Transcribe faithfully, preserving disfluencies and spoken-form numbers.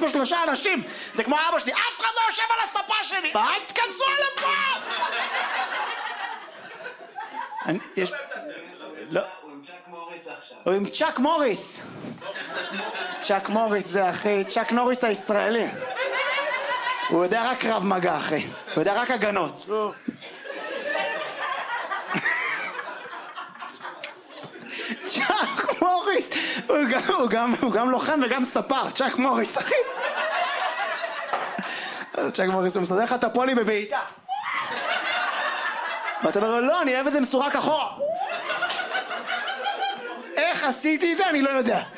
פה שלושה אנשים, זה כמו אבא שלי, אף אחד לא יושב על הספה שלי, אל תכנסו על הפה! יש... לא. הוא עם צ'אק מוריס עכשיו. הוא עם צ'אק מוריס. צ'אק מוריס זה אחי, צ'אק נוריס הישראלי. הוא יודע רק קרב מגע אחי, הוא יודע רק הגנות. צ'אק מוריס, הוא גם, הוא גם, הוא גם לוחם וגם ספר, צ'אק מוריס אחי. צ'אק מוריס הוא מסדר לך את הפולי בבעיטה. ואתה אומר לו, לא, אני אוהב את זה מסורק אחורה. איך עשיתי את זה? אני לא יודע.